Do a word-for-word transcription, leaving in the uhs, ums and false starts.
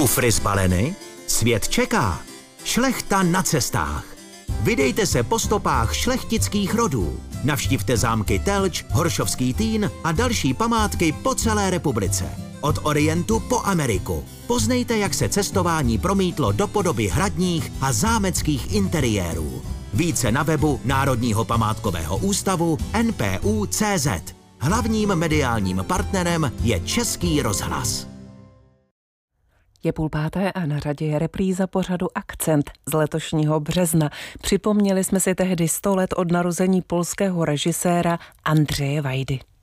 Kufry zbaleny? Svět čeká. Šlechta na cestách. Vydejte se po stopách šlechtických rodů. Navštivte zámky Telč, Horšovský Týn a další památky po celé republice. Od Orientu po Ameriku. Poznejte, jak se cestování promítlo do podoby hradních a zámeckých interiérů. Více na webu Národního památkového ústavu N P U tečka cé zet. Hlavním mediálním partnerem je Český rozhlas. Je půl páté a na řadě je repríza pořadu Akcent z letošního března. Připomněli jsme si tehdy sto let od narození polského režiséra Andřeje Vajdy.